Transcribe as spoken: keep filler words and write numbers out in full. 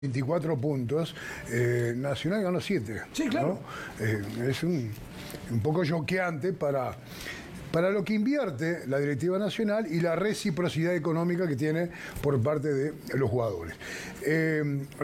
veinticuatro puntos, eh, Nacional ganó siete. Sí, claro. ¿No? Eh, es un, un poco choqueante para, para lo que invierte la directiva nacional y la reciprocidad económica que tiene por parte de los jugadores. Eh,